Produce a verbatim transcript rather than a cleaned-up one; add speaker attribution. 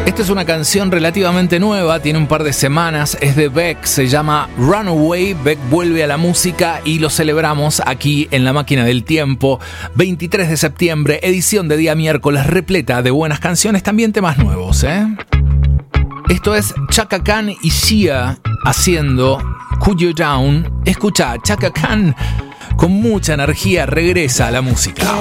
Speaker 1: Esta es una canción relativamente nueva, tiene un par de semanas, es de Beck, se llama Runaway. Beck vuelve a la música y lo celebramos aquí en La Máquina del Tiempo. veintitrés de septiembre, edición de día miércoles, repleta de buenas canciones, también temas nuevos, ¿eh? Esto es Chaka Khan y Sia haciendo Cool You Down. Escucha, Chaka Khan con mucha energía regresa a la música.